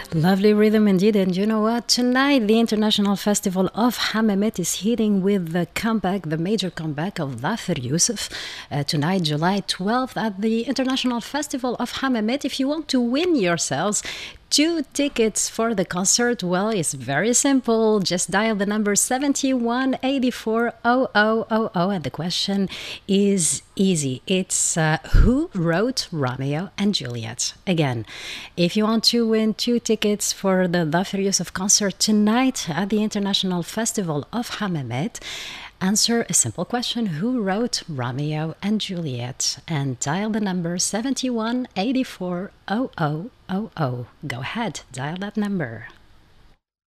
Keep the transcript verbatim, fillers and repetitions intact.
Lovely rhythm indeed. And you know what? Tonight, the International Festival of Hammamet is hitting with the comeback, the major comeback of Dhafer Youssef. Uh, tonight, July twelfth, at the International Festival of Hammamet. If you want to win yourselves two tickets for the concert, well, it's very simple. Just dial the number seven one eight four zero zero zero zero, and the question is easy. It's uh, who wrote Romeo and Juliet? Again, if you want to win two tickets for the Dhafer Youssef concert tonight at the International Festival of Hammamet, answer a simple question: who wrote Romeo and Juliet? And dial the number seven one eight four zero zero zero zero. Go ahead, dial that number.